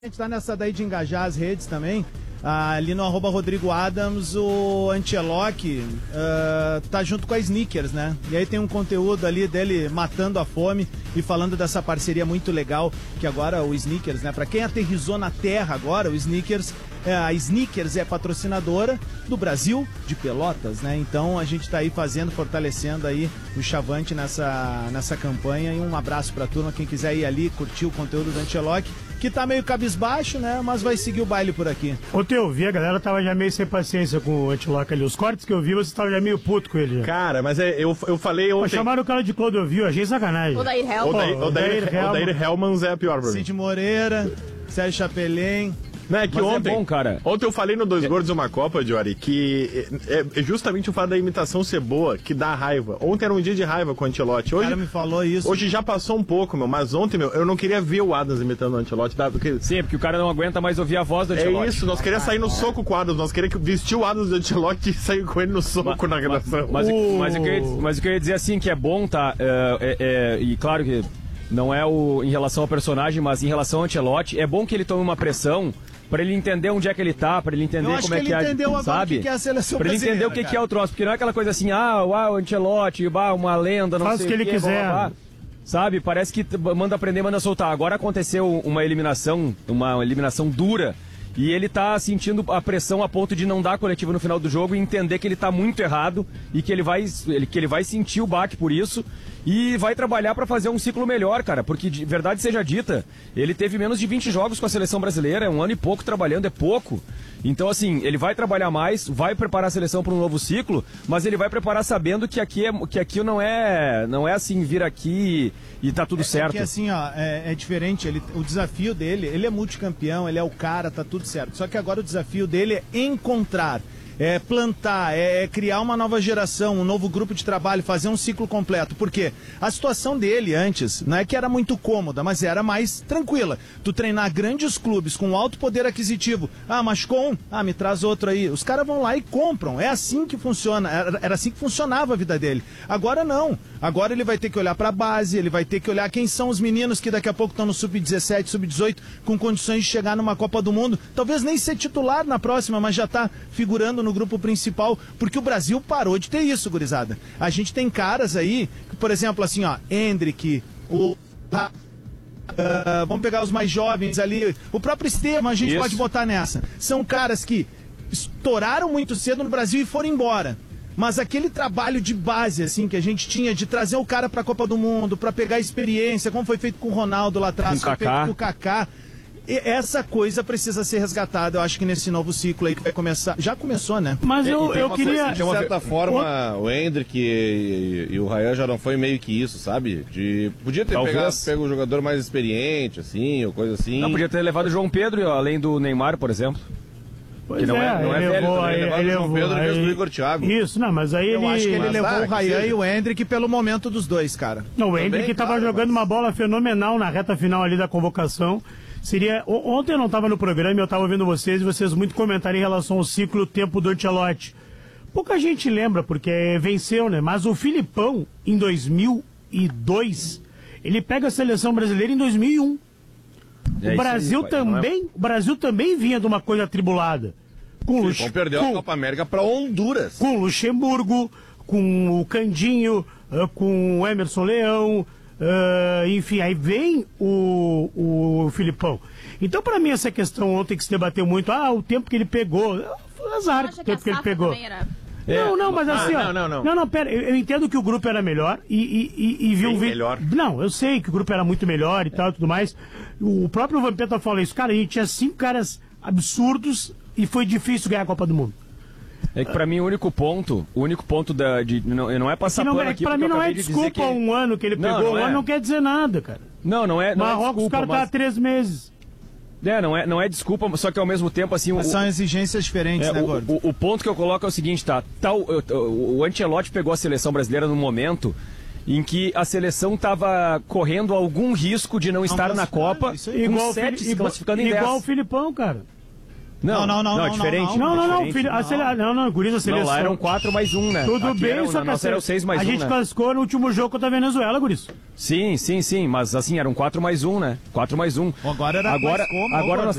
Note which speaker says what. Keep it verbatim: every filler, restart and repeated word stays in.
Speaker 1: A gente tá nessa daí de engajar as redes também. Ah, ali no arroba Rodrigo Adams, o Ancelotti uh, tá junto com a Snickers, né? E aí tem um conteúdo ali dele matando a fome e falando dessa parceria muito legal, que agora o Snickers, né? Pra quem aterrissou na terra agora, o Snickers, é, a Snickers é patrocinadora do Brasil, de Pelotas, né? Então a gente tá aí fazendo, fortalecendo aí o Chavante nessa, nessa campanha. E um abraço pra turma, quem quiser ir ali, curtir o conteúdo do Ancelotti, que tá meio cabisbaixo, né? Mas vai seguir o baile por aqui.
Speaker 2: Ontem eu vi, a galera tava já meio sem paciência com o Ancelotti ali. Os cortes que eu vi, você tava já meio puto com ele. Já.
Speaker 3: Cara, mas é, eu, eu falei ontem...
Speaker 2: Pô, chamaram o cara de Clodovil, achei sacanagem.
Speaker 4: O Dair Hellman.
Speaker 3: O Dair, o Dair, o Dair Hellman é a pior pra mim.
Speaker 1: Cid Moreira, Sérgio Chapelin...
Speaker 3: Não, é que
Speaker 5: Mas
Speaker 3: ontem,
Speaker 5: é bom, cara.
Speaker 3: Ontem eu falei no Dois Gordos Uma Copa, Diori, que é, é justamente o fato da imitação ser boa que dá raiva. Ontem era um dia de raiva com o Ancelotti. Hoje,
Speaker 1: o cara me falou isso.
Speaker 3: Hoje já passou um pouco, meu, mas ontem, meu, eu não queria ver o Adams imitando o Ancelotti. Tá? Porque...
Speaker 5: Sim, porque o cara não aguenta mais ouvir a voz do Ancelotti.
Speaker 3: É isso, nós queríamos sair no soco com o Adams, nós queríamos vestir o Adams do Ancelotti e sair com ele no soco
Speaker 5: mas,
Speaker 3: na redação.
Speaker 5: Mas, mas,
Speaker 2: uh...
Speaker 5: mas, o que eu ia, mas o que eu ia dizer assim, que é bom, tá? É, é, é, e claro que não é o, em relação ao personagem, mas em relação ao Ancelotti, é bom que ele tome uma pressão pra ele entender onde é que ele tá, pra ele entender
Speaker 1: eu acho
Speaker 5: como
Speaker 1: que
Speaker 5: é que
Speaker 1: ele
Speaker 5: é,
Speaker 1: entendeu agora
Speaker 5: sabe?
Speaker 1: o que é a seleção
Speaker 5: pra ele entender o que, que é o troço, porque não é aquela coisa assim, ah, uau, Ancelotti, bah, uma lenda, não
Speaker 2: Faz
Speaker 5: sei
Speaker 2: o que ele
Speaker 5: quê,
Speaker 2: quiser.
Speaker 5: blá, blá, blá. Sabe? Parece que manda aprender, manda soltar. Agora aconteceu uma eliminação, uma eliminação dura, e ele tá sentindo a pressão a ponto de não dar coletiva no final do jogo e entender que ele tá muito errado e que ele vai, ele, que ele vai sentir o baque por isso e vai trabalhar para fazer um ciclo melhor, cara, porque de verdade seja dita, ele teve menos de vinte jogos com a seleção brasileira, é um ano e pouco trabalhando, é pouco. Então, assim, ele vai trabalhar mais, vai preparar a seleção para um novo ciclo, mas ele vai preparar sabendo que aqui, é, que aqui não é não é assim, vir aqui e tá tudo
Speaker 1: é,
Speaker 5: certo.
Speaker 1: É que assim, ó, é, é diferente, ele, o desafio dele, ele é multicampeão, ele é o cara, tá tudo certo. Só que agora o desafio dele é encontrar, é plantar, é, é criar uma nova geração, um novo grupo de trabalho, fazer um ciclo completo. Por quê? A situação dele antes, não é que era muito cômoda, mas era mais tranquila. Tu treinar grandes clubes com alto poder aquisitivo. Ah, machucou um? Ah, me traz outro aí. Os caras vão lá e compram. É assim que funciona. Era, era assim que funcionava a vida dele. Agora não. Agora ele vai ter que olhar pra base, ele vai ter que olhar quem são os meninos que daqui a pouco estão no sub dezessete, sub dezoito, com condições de chegar numa Copa do Mundo. Talvez nem ser titular na próxima, mas já tá figurando no grupo principal, porque o Brasil parou de ter isso, gurizada. A gente tem caras aí, por exemplo, assim, ó, Hendrick, o... Uh, vamos pegar os mais jovens ali, o próprio Estevam a gente isso. pode botar nessa. São caras que estouraram muito cedo no Brasil e foram embora. Mas aquele trabalho de base, assim, que a gente tinha de trazer o cara pra Copa do Mundo, pra pegar experiência, como foi feito com o Ronaldo lá atrás,
Speaker 5: com
Speaker 1: foi
Speaker 5: Kaká.
Speaker 1: feito com o Kaká. E essa coisa precisa ser resgatada, eu acho que nesse novo ciclo aí que vai começar. Já começou, né?
Speaker 2: Mas eu, eu queria.
Speaker 6: Coisa, de certa forma, o Hendrick e, e, e o Ryan já não foi meio que isso, sabe? De, podia ter pegado, pego um jogador mais experiente, assim, ou coisa assim.
Speaker 5: Não, podia ter levado o João Pedro, além do Neymar, por exemplo.
Speaker 2: Pois
Speaker 5: que não é,
Speaker 2: é,
Speaker 5: não é velho
Speaker 2: levou,
Speaker 5: também.
Speaker 2: Ele
Speaker 6: levado o João
Speaker 2: levou,
Speaker 6: Pedro
Speaker 2: aí...
Speaker 6: mesmo do Igor Thiago.
Speaker 2: Isso, não, mas aí
Speaker 1: eu
Speaker 2: ele...
Speaker 1: acho que ele
Speaker 6: Mas
Speaker 1: levou
Speaker 6: tá,
Speaker 1: o Ryan
Speaker 6: seja...
Speaker 1: e o Hendrick pelo momento dos dois, cara.
Speaker 2: Não, o Hendrick tava
Speaker 6: claro,
Speaker 2: jogando
Speaker 6: mas...
Speaker 2: uma bola fenomenal na reta final ali da convocação. Seria... Ontem eu não estava no programa, eu estava ouvindo vocês e vocês muito comentaram em relação ao ciclo tempo do Ancelotti. Pouca gente lembra, porque venceu, né? Mas o Filipão, em dois mil e dois, ele pega a seleção brasileira em dois mil e um. É o Brasil aí, também, é... o Brasil também vinha de uma coisa atribulada. Com
Speaker 6: Lux... perdeu com... a Copa América para Honduras.
Speaker 2: Com o Luxemburgo, com o Candinho, com o Emerson Leão, Uh, enfim, aí vem o, o Filipão. Então, para mim, essa questão ontem que se debateu muito, ah, o tempo que ele pegou, foi azar o tempo que, que ele pegou.
Speaker 4: Era...
Speaker 2: Não, não, mas assim,
Speaker 3: ah,
Speaker 2: ó.
Speaker 3: Não, não, não.
Speaker 2: Não, não, pera, eu, eu entendo que o grupo era melhor e, e, e, e viu...
Speaker 3: Bem melhor.
Speaker 2: Não, eu sei que o grupo era muito melhor e tal e tudo mais. O próprio Vampeta falou isso, cara, a gente tinha cinco caras absurdos e foi difícil ganhar a Copa do Mundo.
Speaker 5: É que pra mim o único ponto, o único ponto da, de, não, não é passar
Speaker 2: não,
Speaker 5: pano
Speaker 2: é
Speaker 5: aqui,
Speaker 2: pra mim não é
Speaker 5: de
Speaker 2: desculpa
Speaker 5: que...
Speaker 2: um ano que ele
Speaker 5: não,
Speaker 2: pegou,
Speaker 5: não é.
Speaker 2: um ano não quer dizer nada, cara.
Speaker 5: Não, não é, não
Speaker 2: Marrocos,
Speaker 5: é desculpa,
Speaker 2: os caras
Speaker 5: mas...
Speaker 2: tá há três meses.
Speaker 5: É, não é, não é desculpa, só que ao mesmo tempo, assim...
Speaker 1: Mas
Speaker 5: o,
Speaker 1: são exigências diferentes,
Speaker 5: é,
Speaker 1: né,
Speaker 5: o,
Speaker 1: Gordo?
Speaker 5: O, o ponto que eu coloco é o seguinte, tá? Tal, o, o, o Ancelotti pegou a seleção brasileira no momento em que a seleção estava correndo algum risco de não, não estar na Copa,
Speaker 2: igual
Speaker 5: com sete se
Speaker 2: igual,
Speaker 5: classificando em
Speaker 2: igual
Speaker 5: dez.
Speaker 2: o Filipão, cara.
Speaker 5: Não, não, não, não, é diferente.
Speaker 2: Não, não, não,
Speaker 5: é
Speaker 2: filho, a sele... não, não, Guriz, a seleção.
Speaker 5: Não, lá eram quatro mais um, né?
Speaker 2: Tudo
Speaker 5: Aqui
Speaker 2: bem,
Speaker 5: era,
Speaker 2: só que
Speaker 5: nossa, era o seis mais
Speaker 2: a
Speaker 5: um,
Speaker 2: gente
Speaker 5: né?
Speaker 2: classificou no último jogo contra a Venezuela, Guriz.
Speaker 5: Sim, sim, sim, mas assim, eram quatro mais um, né? quatro mais um.
Speaker 1: Agora era
Speaker 5: agora,
Speaker 1: mais como,
Speaker 5: agora nós